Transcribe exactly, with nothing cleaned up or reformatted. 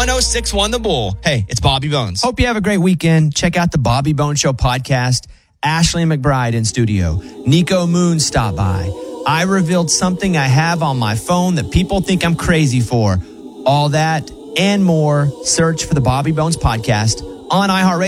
one oh six one The Bull. Hey, it's Bobby Bones. Hope you have a great weekend. Check out the Bobby Bones Show podcast. Ashley McBride in studio. Nico Moon stopped by. I revealed something I have on my phone that people think I'm crazy for. All that and more. Search for the Bobby Bones podcast on iHeartRadio.